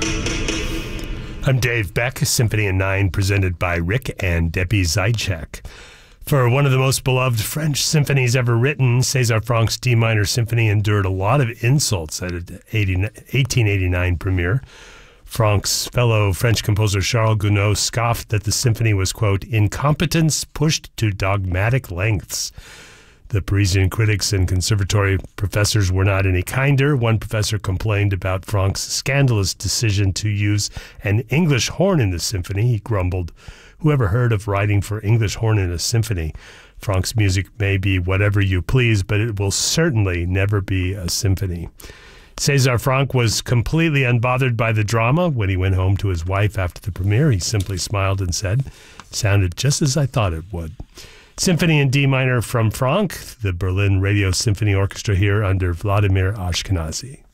I'm Dave Beck, Symphony in 9, presented by Rick and Debbie Zaitchik. For one of the most beloved French symphonies ever written, César Franck's D minor symphony endured a lot of insults at its 1889 premiere. Franck's fellow French composer Charles Gounod scoffed that the symphony was, quote, incompetence pushed to dogmatic lengths. The Parisian critics and conservatory professors were not any kinder. One professor complained about Franck's scandalous decision to use an English horn in the symphony. He grumbled, "Whoever heard of writing for English horn in a symphony? Franck's music may be whatever you please, but it will certainly never be a symphony." César Franck was completely unbothered by the drama. When he went home to his wife after the premiere, he simply smiled and said, "Sounded just as I thought it would." Symphony in D minor from Franck, the Berlin Radio Symphony Orchestra here under Vladimir Ashkenazy.